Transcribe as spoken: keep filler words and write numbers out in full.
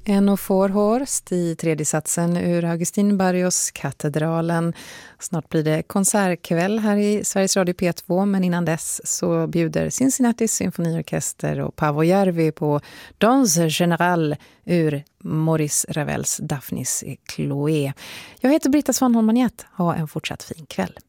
En och får Horst i tredje satsen ur Augustin Barrios Katedralen. Snart blir det konsertkväll här i Sveriges Radio P två, men innan dess så bjuder Cincinnati symfoniorkester och Paavo Järvi på Danse General ur Maurice Ravels Daphnis Chloé. Jag heter Britta Svanholm-Magnette. Ha en fortsatt fin kväll.